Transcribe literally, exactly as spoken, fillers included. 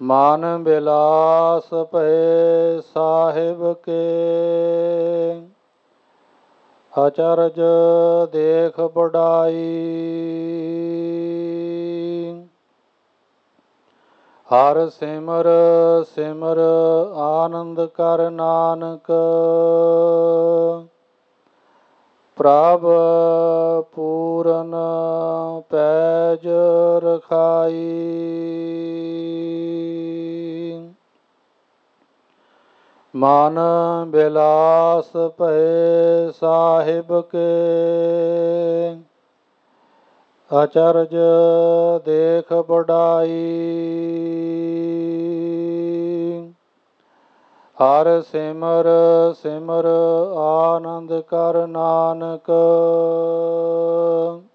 मान बिलास भये साहिब के, अचरज देख बड़ाई। हर सिमर सिमर आनंद कर नानक, प्रभ पूरन पैज रखाई। मन बिलास भये साहिब के, अचरज देख बड़ाई। हर सिमर सिमर आनंद कर नानक,